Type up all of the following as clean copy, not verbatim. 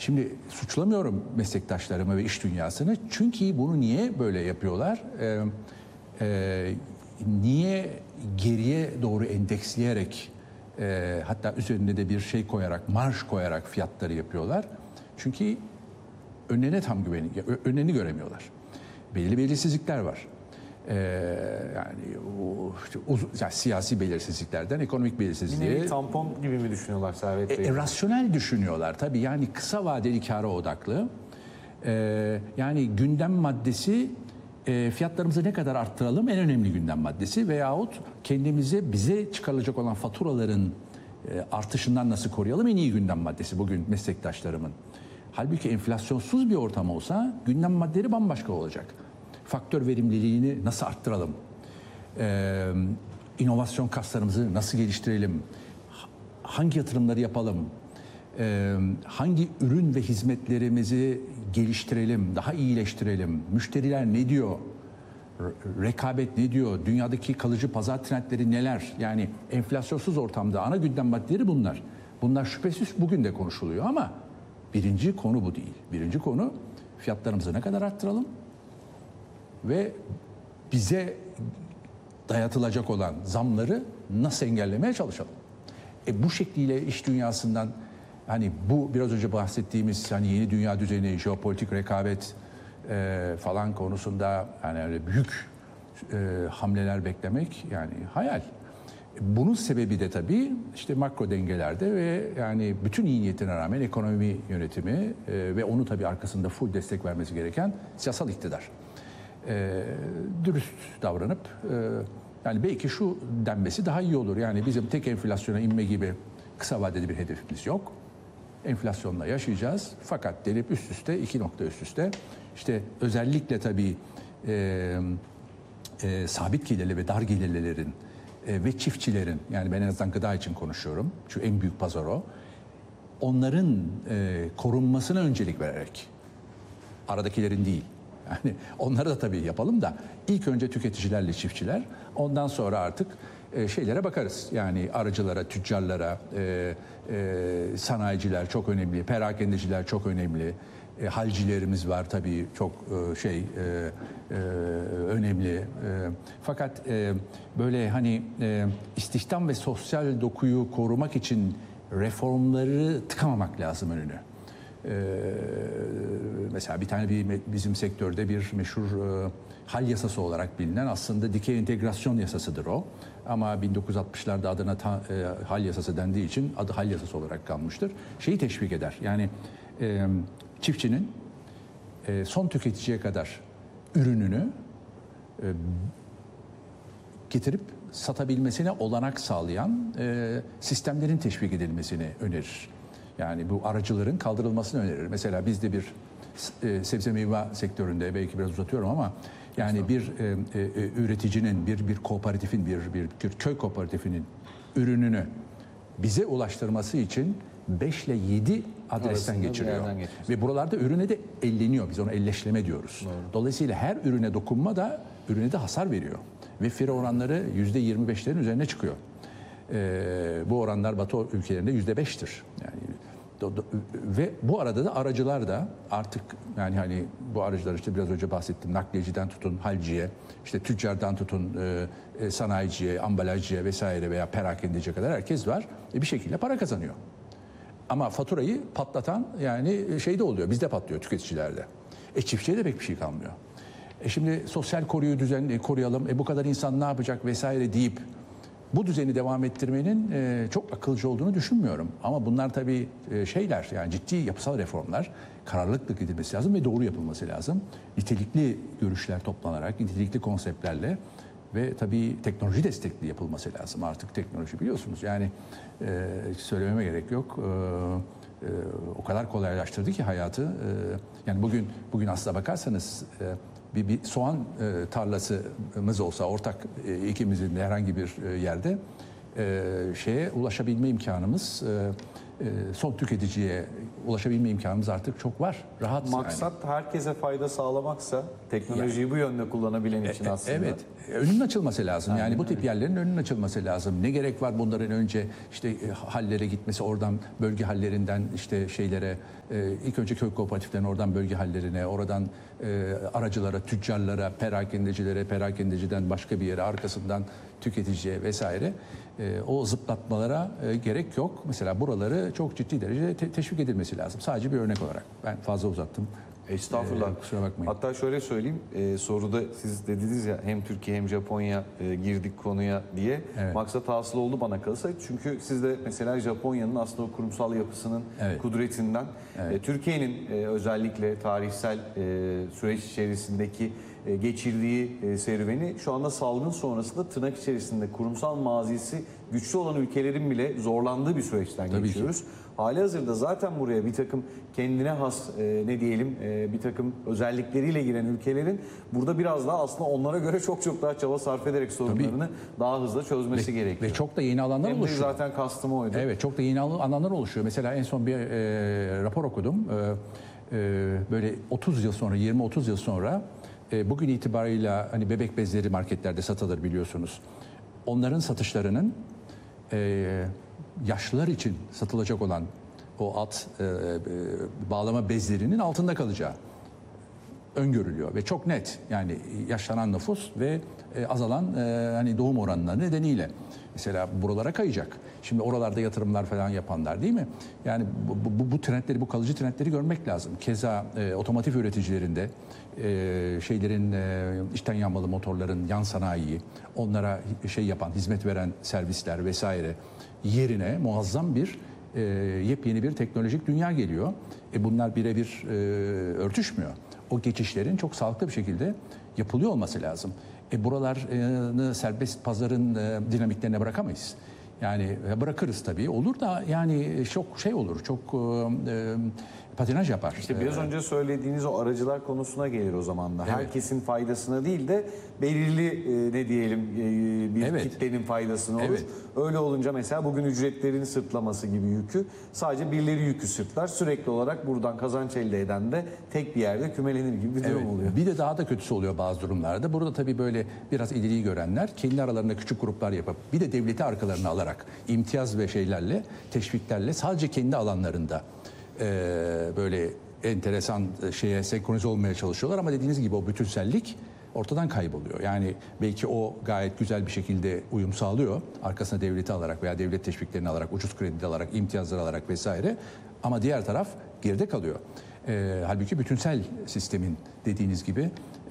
Şimdi suçlamıyorum meslektaşlarımı ve iş dünyasını. Çünkü bunu niye böyle yapıyorlar? Niye geriye doğru endeksleyerek hatta üzerine de bir şey koyarak, marj koyarak fiyatları yapıyorlar? Çünkü önlerini göremiyorlar. Belli belirsizlikler var. Yani yani siyasi belirsizliklerden ekonomik belirsizliğe... Yine bir tampon gibi mi düşünüyorlar Servet Bey? Rasyonel düşünüyorlar tabii, yani kısa vadeli kâra odaklı. Yani gündem maddesi fiyatlarımızı ne kadar arttıralım en önemli gündem maddesi, veyahut bize çıkarılacak olan faturaların artışından nasıl koruyalım en iyi gündem maddesi bugün meslektaşlarımın. Halbuki enflasyonsuz bir ortam olsa gündem maddeleri bambaşka olacak. Faktör verimliliğini nasıl arttıralım? İnovasyon kaslarımızı nasıl geliştirelim? Hangi yatırımları yapalım? Hangi ürün ve hizmetlerimizi geliştirelim, daha iyileştirelim? Müşteriler ne diyor? Rekabet ne diyor? Dünyadaki kalıcı pazar trendleri neler? Yani enflasyonsuz ortamda ana gündem maddeleri bunlar. Bunlar şüphesiz bugün de konuşuluyor ama birinci konu bu değil. Birinci konu fiyatlarımızı ne kadar arttıralım ve bize dayatılacak olan zamları nasıl engellemeye çalışalım. Bu şekliyle iş dünyasından, hani bu biraz önce bahsettiğimiz hani yeni dünya düzeni, jeopolitik rekabet falan konusunda yani öyle büyük hamleler beklemek yani hayal. Bunun sebebi de tabii işte makro dengelerde ve yani bütün iyi niyetine rağmen ekonomi yönetimi ve onu tabii arkasında full destek vermesi gereken siyasal iktidar. Dürüst davranıp yani belki şu denmesi daha iyi olur. Yani bizim tek enflasyona inme gibi kısa vadeli bir hedefimiz yok. Enflasyonla yaşayacağız. Fakat denip üst üste, 2 nokta üst üste işte özellikle tabii sabit gelirli ve dar gelirlilerin ve çiftçilerin, yani ben en azından gıda için konuşuyorum. Çünkü en büyük pazar o. Onların korunmasına öncelik vererek, aradakilerin değil. Yani onları da tabii yapalım da ilk önce tüketicilerle çiftçiler, ondan sonra artık şeylere bakarız. Yani arıcılara, tüccarlara, sanayiciler çok önemli, perakendeciler çok önemli. Halcilerimiz var tabii çok önemli. Fakat böyle hani istihdam ve sosyal dokuyu korumak için reformları tıkamamak lazım önünü. Mesela bir tane bizim sektörde bir meşhur hal yasası olarak bilinen aslında dikey entegrasyon yasasıdır o. Ama 1960'larda adına hal yasası dendiği için adı hal yasası olarak kalmıştır. Şeyi teşvik eder. Yani çiftçinin son tüketiciye kadar ürününü getirip satabilmesine olanak sağlayan sistemlerin teşvik edilmesini önerir. Yani bu aracıların kaldırılmasını önerir. Mesela bizde bir sebze meyve sektöründe, belki biraz uzatıyorum ama yani bir üreticinin, bir kooperatifin, bir köy kooperatifinin ürününü bize ulaştırması için 5 ile 7 adresten geçiriyor. Ve buralarda ürüne de elleniyor. Biz ona elleşleme diyoruz. Doğru. Dolayısıyla her ürüne dokunma da ürüne de hasar veriyor. Ve fire oranları %25'lerin üzerine çıkıyor. Bu oranlar Batı ülkelerinde %5'tir. Yani ve bu arada da aracılar da artık yani hani bu aracılar işte biraz önce bahsettim, nakliyeciden tutun halciye, işte tüccardan tutun sanayiciye, ambalajcıya vesaire veya perakendeciye kadar herkes var. Bir şekilde para kazanıyor. Ama faturayı patlatan yani şeyde oluyor, bizde patlıyor, tüketicilerde. Çiftçiye de pek bir şey kalmıyor. Şimdi sosyal koruyalım, bu kadar insan ne yapacak vesaire deyip bu düzeni devam ettirmenin çok akılcı olduğunu düşünmüyorum. Ama bunlar tabii şeyler, yani ciddi yapısal reformlar, kararlılıkla gidilmesi lazım ve doğru yapılması lazım. Nitelikli görüşler toplanarak, nitelikli konseptlerle ve tabii teknoloji destekli yapılması lazım. Artık teknoloji biliyorsunuz yani hiç söylememe gerek yok. O kadar kolaylaştırdı ki hayatı. Yani bugün aslına bakarsanız bir soğan tarlasımız olsa ortak ikimizin herhangi bir yerde şeye ulaşabilme imkanımız son tüketiciye ulaşabilme imkanımız artık çok var. Rahat Maksat herkese fayda sağlamaksa teknolojiyi bu yönde kullanabilen için aslında. Evet. Önünün açılması lazım. Yani bu tip yerlerin önünün açılması lazım. Ne gerek var bunların önce işte hallere gitmesi, oradan bölge hallerinden işte şeylere, ilk önce köy kooperatiflerine, oradan bölge hallerine, oradan aracılara, tüccarlara, perakendecilere, perakendeciden başka bir yere, arkasından tüketiciye vesaire. O zıplatmalara gerek yok. Mesela buraları çok ciddi derecede teşvik edilmesi lazım. Sadece bir örnek olarak. Ben fazla uzattım. Estağfurullah. Kusura bakmayın. Hatta şöyle söyleyeyim, soruda siz dediniz ya hem Türkiye hem Japonya girdik konuya diye. Evet. Maksat hasıl oldu bana kalırsa. Çünkü siz de mesela Japonya'nın aslında o kurumsal yapısının kudretinden, Türkiye'nin özellikle tarihsel süreç içerisindeki geçirdiği serüveni şu anda salgın sonrasında tırnak içerisinde kurumsal mazisi güçlü olan ülkelerin bile zorlandığı bir süreçten geçiyoruz. Halihazırda zaten buraya bir takım kendine has bir takım özellikleriyle giren ülkelerin burada biraz daha aslında onlara göre çok daha çaba sarf ederek sorunlarını daha hızlı çözmesi gerekiyor. Ve çok da yeni alanlar Hem de oluşuyor. zaten kastım oydu. Evet, çok da yeni alanlar oluşuyor. Mesela en son bir rapor okudum. Böyle 30 yıl sonra, 20-30 yıl sonra bugün itibarıyla hani bebek bezleri marketlerde satılır biliyorsunuz. Onların satışlarının yaşlılar için satılacak olan o alt bağlama bezlerinin altında kalacağı öngörülüyor ve çok net. Yani yaşlanan nüfus ve azalan hani doğum oranları nedeniyle mesela buralara kayacak. Şimdi oralarda yatırımlar falan yapanlar değil mi? Yani bu trendleri, bu kalıcı trendleri görmek lazım. Keza otomotiv üreticilerinde şeylerin içten yanmalı motorların yan sanayiyi, onlara şey yapan, hizmet veren servisler vesaire yerine muazzam bir yepyeni bir teknolojik dünya geliyor. Bunlar birebir örtüşmüyor. O geçişlerin çok sağlıklı bir şekilde yapılıyor olması lazım. Buralarını serbest pazarın dinamiklerine bırakamayız. Yani bırakırız tabii. Olur da yani çok şey olur, çok patinaj yapar. İşte biraz önce söylediğiniz o aracılar konusuna gelir o zaman da. Herkesin faydasına değil de belirli bir kitlenin faydasına olur. Öyle olunca mesela bugün ücretlerin sırtlaması gibi yükü sadece birileri yükü sırtlar. Sürekli olarak buradan kazanç elde eden de tek bir yerde kümelenir gibi bir durum oluyor. Bir de daha da kötüsü oluyor bazı durumlarda. Burada tabii böyle biraz ileriyi görenler kendi aralarında küçük gruplar yapıp bir de devleti arkalarına alarak imtiyaz ve şeylerle, teşviklerle sadece kendi alanlarında böyle enteresan şeye senkronize olmaya çalışıyorlar ama dediğiniz gibi o bütünsellik ortadan kayboluyor. Yani belki o gayet güzel bir şekilde uyum sağlıyor. Arkasına devleti alarak veya devlet teşviklerini alarak, ucuz kredi alarak, imtiyazlar alarak vesaire. Ama diğer taraf geride kalıyor. Halbuki bütünsel sistemin dediğiniz gibi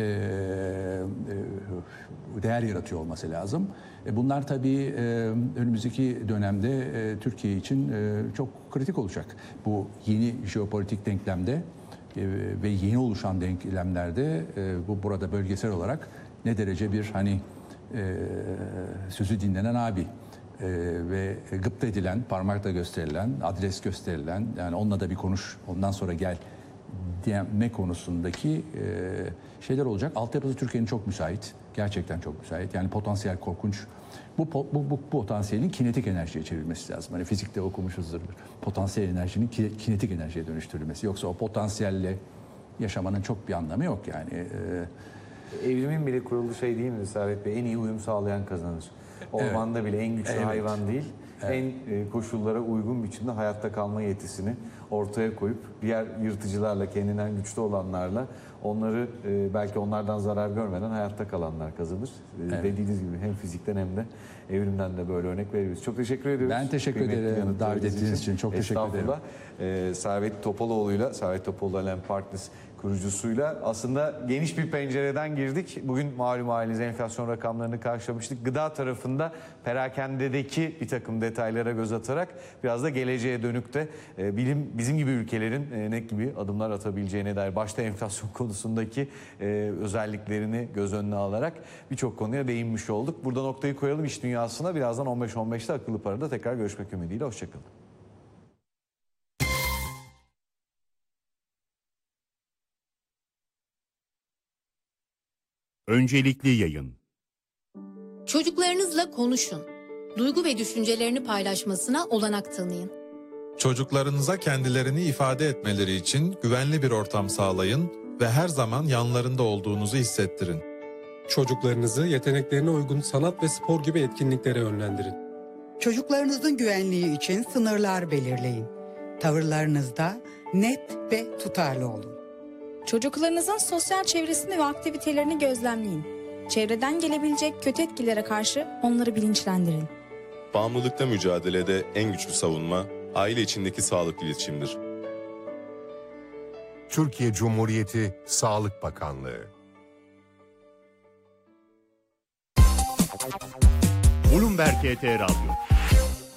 değer yaratıyor olması lazım. Bunlar tabii önümüzdeki dönemde Türkiye için çok kritik olacak. Bu yeni jeopolitik denklemde ve yeni oluşan denklemlerde bu burada bölgesel olarak ne derece bir hani sözü dinlenen abi ve gıpta edilen, parmakla gösterilen, adres gösterilen, yani onunla da bir konuş, ondan sonra gel diyeme konusundaki şeyler olacak. Altyapısı Türkiye'nin çok müsait. Gerçekten çok müsait. Yani potansiyel korkunç. Bu potansiyelin kinetik enerjiye çevrilmesi lazım. Hani fizikte okumuşuzdur. Potansiyel enerjinin kinetik enerjiye dönüştürülmesi. Yoksa o potansiyelle yaşamanın çok bir anlamı yok yani. Evrimin bile kurulduğu şey değil mi Servet Bey? En iyi uyum sağlayan kazanır. Ormanda bile en güçlü hayvan değil, en koşullara uygun biçimde hayatta kalma yetisini ortaya koyup diğer yırtıcılarla, kendinden güçlü olanlarla onları belki onlardan zarar görmeden hayatta kalanlar kazanır. Dediğiniz gibi hem fizikten hem de evrimden de böyle örnek verebiliriz. Çok teşekkür ediyoruz. Ben teşekkür ederim davet ettiğiniz için. Çok teşekkür ederim. Servet Topaloğlu'yla, Servet Topaloğlu Alem Partners kurucusuyla aslında geniş bir pencereden girdik. Bugün malum haliniz enflasyon rakamlarını karşılamıştık. Gıda tarafında perakendedeki bir takım detaylara göz atarak biraz da geleceğe dönük de bizim gibi ülkelerin ne gibi adımlar atabileceğine dair başta enflasyon konusundaki özelliklerini göz önüne alarak birçok konuya değinmiş olduk. Burada noktayı koyalım iş dünyasına. Birazdan 15.15'te Akıllı Para'da tekrar görüşmek ümidiyle. Hoşçakalın. Öncelikli yayın. Çocuklarınızla konuşun. Duygu ve düşüncelerini paylaşmasına olanak tanıyın. Çocuklarınıza kendilerini ifade etmeleri için güvenli bir ortam sağlayın ve her zaman yanlarında olduğunuzu hissettirin. Çocuklarınızı yeteneklerine uygun sanat ve spor gibi etkinliklere yönlendirin. Çocuklarınızın güvenliği için sınırlar belirleyin. Tavırlarınızda net ve tutarlı olun. Çocuklarınızın sosyal çevresini ve aktivitelerini gözlemleyin. Çevreden gelebilecek kötü etkilere karşı onları bilinçlendirin. Bağımlılıkla mücadelede en güçlü savunma, aile içindeki sağlıklı iletişimdir. Türkiye Cumhuriyeti Sağlık Bakanlığı. Bloomberg HT Radyo.